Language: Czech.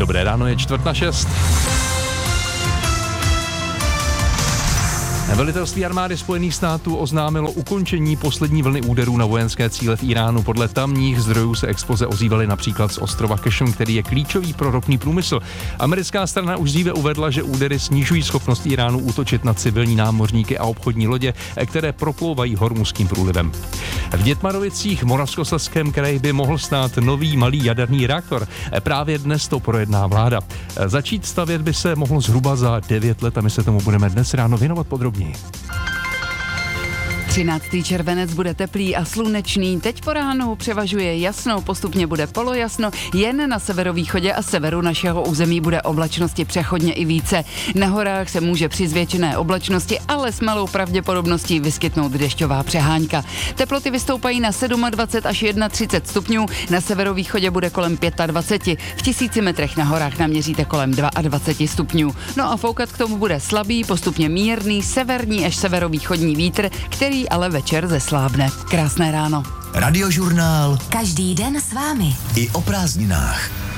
Dobré ráno, je 5:45. Velitelství armády Spojených států oznámilo ukončení poslední vlny úderů na vojenské cíle v Iránu. Podle tamních zdrojů se exploze ozývaly například z ostrova Qashm, který je klíčový pro ropný průmysl. Americká strana už dříve uvedla, že údery snižují schopnost Iránu útočit na civilní námořníky a obchodní lodě, které proplouvají Hormuzským průlivem. V Dětmarovicích v Moravskoslezském kraji by mohl stát nový malý jaderný reaktor. Právě dnes to projedná vláda. Začít stavět by se mohlo zhruba za 9 let a my se tomu budeme dnes ráno věnovat podrobněji. 13. červenec bude teplý a slunečný. Teď po ránu převažuje jasno, postupně bude polojasno, jen na severovýchodě a severu našeho území bude oblačnosti přechodně i více. Na horách se může při zvětšené oblačnosti, ale s malou pravděpodobností vyskytnout dešťová přehánka. Teploty vystoupají na 27 až 31 stupňů, na severovýchodě bude kolem 25, v 1000 metrech na horách naměříte kolem 22 stupňů. No a foukat k tomu bude slabý, postupně mírný, severní až severovýchodní vítr, který ale večer zeslábne. Krásné ráno. Radiožurnál. Každý den s vámi. I o prázdninách.